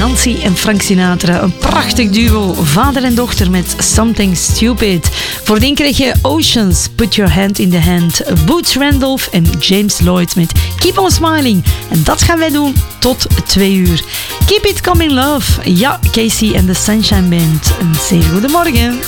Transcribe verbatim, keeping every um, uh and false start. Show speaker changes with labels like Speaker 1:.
Speaker 1: Nancy en Frank Sinatra. Een prachtig duo, vader en dochter met Something Stupid. Voordien kreeg je Oceans, Put Your Hand in the Hand. Boots Randolph en James Lloyd met Keep on Smiling. En dat gaan wij doen tot twee uur. Keep it coming love. Ja, Casey en de Sunshine Band. Een zeer goedemorgen.